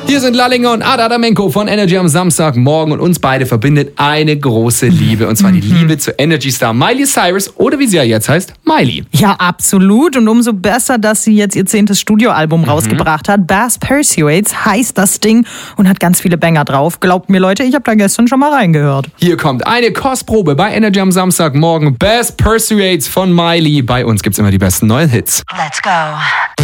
Hier sind Lallinger und Adamenko von Energy am Samstagmorgen und uns beide verbindet eine große Liebe. Und zwar die Liebe zu Energy-Star Miley Cyrus oder wie sie ja jetzt heißt, Miley. Ja, absolut. Und umso besser, dass sie jetzt ihr 10. Studioalbum rausgebracht hat. Bass Persuades heißt das Ding und hat ganz viele Banger drauf. Glaubt mir, Leute, ich habe da gestern schon mal reingehört. Hier kommt eine Kostprobe bei Energy am Samstagmorgen. Bass Persuades von Miley. Bei uns gibt's immer die besten neuen Hits. Let's go.